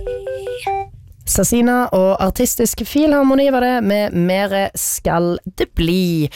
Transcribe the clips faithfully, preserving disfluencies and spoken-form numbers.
Sassina og artistisk filharmoni var det med Mere skal det bli.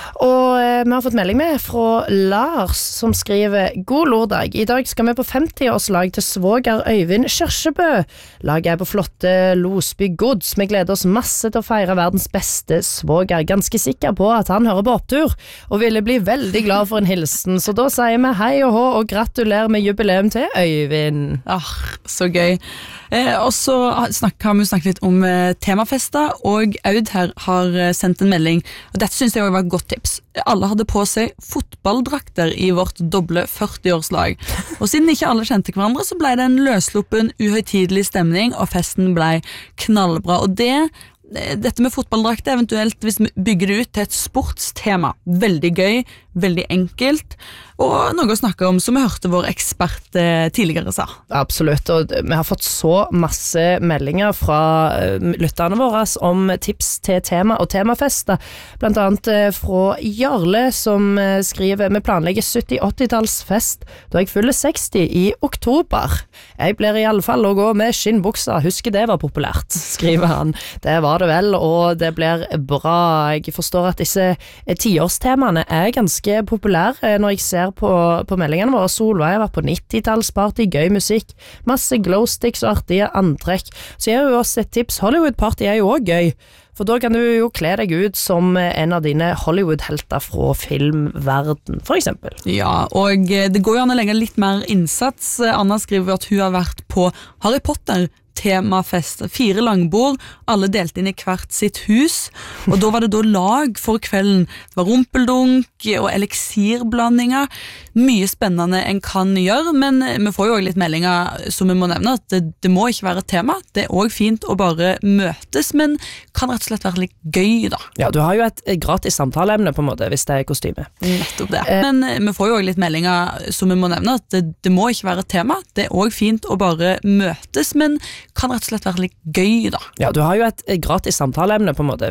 Og eh, vi har fått melding med fra Lars som skriver: God lørdag, i dag skal vi på femtiårslag til svoger Øyvind Kjørsebø. Laget er på flotte Losby Gods. Vi gleder oss masse til å feire verdens beste svoger. Ganske sikker på at han hører på opptur og ville bli veldig glad for en hilsen. Så da sier vi hei og hå og gratulerer med jubileum til Øyvind. Ah, så gøy. Eh, og så snakk, har vi snakket litt om eh, temafester, og Aud her har eh, sendt en melding, og dette synes jeg også var et godt tips. Alle hadde på seg fotballdrakter i vårt doble førti-årslag, og siden ikke alle kjente hverandre, så ble det en løsluppen, uhøytidelig stemning, og festen ble knallbra, og det dette med fotballdrakter, eventuelt hvis vi bygger det ut til et sportstema, veldig gøy, veldig enkelt, og noe å snakke om som vi hørte vår ekspert eh, tidligere sa. Absolutt, og vi har fått så masse meldinger fra uh, lytterne våre om tips til tema og temafester, blant annet uh, fra Jarle som uh, skriver: vi planlegger sytti-åttitallsfest da jeg fyller seksti i oktober. Jeg blir i alle fall å gå med skinnbukser, husker det var populært, skriver han. Det var det vel, og det blir bra. Jeg forstår at disse tiårstemaene er ganske populære når jeg ser på, på meldingene våre. Solveig har vært på nittitallsparty, gøy musikk, masse glowsticks og artige antrekk. Så jeg har jo også et tips, Hollywood-party er jo også gøy, for da kan du jo kle deg ut som en av dine Hollywood-helter fra filmverden, for eksempel. Ja, og det går jo an å legge litt mer innsats. Anna skriver at hun har vært på Harry Potter temafest, fire langbord, alle delte inn i hvert sitt hus, og da var det da lag for kvelden. Det var rumpeldunk og eliksirblandinger, mye spennende en kan gjøre, men vi får jo også litt meldinger som vi må nevne, at det, det må ikke være et tema, det er også fint å bare møtes, men kan rett og slett være litt gøy da. Ja, du har jo et gratis samtaleemne på en måte, hvis det er kostyme. Nettopp det. Men vi får jo også litt meldinger som vi må nevne, at det, det må ikke være et tema, det er også fint å bare møtes, men kan rett og slett være litt gøy da. Ja, du har jo et gratis samtaleemne på en måte,